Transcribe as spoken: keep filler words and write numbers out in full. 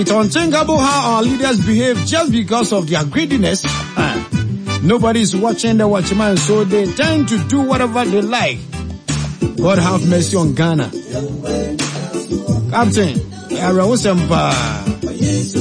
It's unthinkable how our leaders behave just because of their greediness. Uh, nobody's watching the watchman, so they tend to do whatever they like. God have mercy on Ghana. Captain,